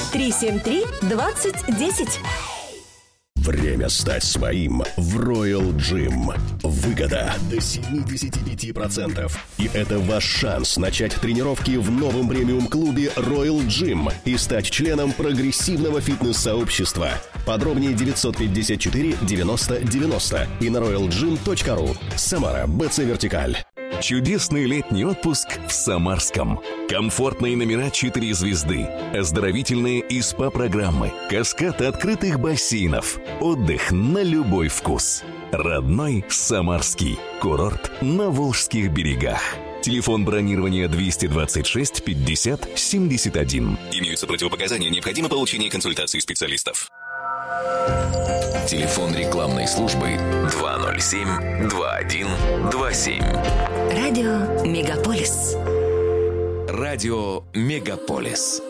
373-2010. Время стать своим в Royal Gym. Выгода до 75%. И это ваш шанс начать тренировки в новом премиум-клубе Royal Gym и стать членом прогрессивного фитнес-сообщества. Подробнее 954 90 90 и на royalgym.ru. Самара, БЦ Вертикаль. Чудесный летний отпуск в Самарском. Комфортные номера 4 звезды, оздоровительные и СПА-программы, каскад открытых бассейнов, отдых на любой вкус. Родной Самарский. Курорт на Волжских берегах. Телефон бронирования 226 50 71. Имеются противопоказания, необходимо получение консультации специалистов. Телефон рекламной службы 207-2127. Радио Мегаполис. Радио Мегаполис.